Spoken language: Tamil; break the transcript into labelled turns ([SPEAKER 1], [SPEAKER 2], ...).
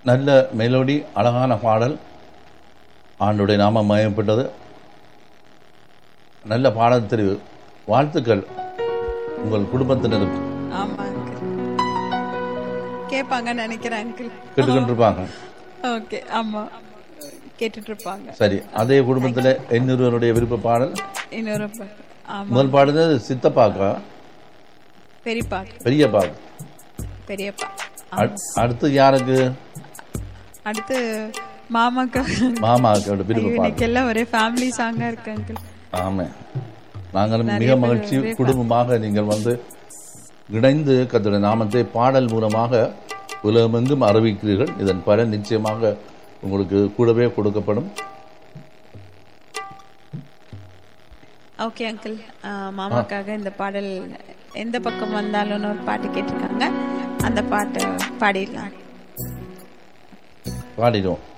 [SPEAKER 1] நல்ல மெலோடி, அழகான பாடல். ஆண்டுடைய நாமம் மயப்பட்டது. நல்ல பாடல் தெரிவு. வாழ்த்துக்கள் உங்கள் குடும்பத்தினருக்கு.
[SPEAKER 2] ஆமா அங்கிள், கேட்பாங்க நினைக்கிறேன் அங்கிள்.
[SPEAKER 1] கேட்டுக்கொண்டிருப்பாங்க.
[SPEAKER 2] ஓகே, ஆமா கேட்டுட்டு இருப்பாங்க.
[SPEAKER 1] சரி, அதே குடும்பத்தில் இன்னொருவருடைய விருப்ப பாடல்.
[SPEAKER 2] இன்னொரு
[SPEAKER 1] முதல் பாடுறது சித்தப்பாக்கா?
[SPEAKER 2] பெரியப்பா.
[SPEAKER 1] பெரியப்பாக்கு.
[SPEAKER 2] பெரியப்பா.
[SPEAKER 1] அடுத்து யாருக்கு?
[SPEAKER 2] அடுத்து மாமாக்கு.
[SPEAKER 1] மாமாக்கோட விருப்ப பாடல்.
[SPEAKER 2] இன்னைக்கு எல்லாம் ஒரே ஃபேமிலி சாங்கா இருக்கு அங்கிள்.
[SPEAKER 1] ஆமா, நாங்களும் மிக மகிழ்ச்சி. குடும்பமாக நீங்கள் வந்து இணைந்து கர்த்தருடைய நாமத்தை பாடல் மூலமாக உலகமெங்கும் அறிவிக்கிறீர்கள். இதன் பலன் நிச்சயமாக உங்களுக்கு கூடவே கொடுக்கப்படும்.
[SPEAKER 2] ஓகே அங்கிள், மாமாக்காக இந்த பாடல் எந்த பக்கம் வந்தாலும் ஒரு பாட்டு கேட்டிருக்காங்க, அந்த பாட்டை பாடிடலாம்.
[SPEAKER 1] பாடிடுவோம்.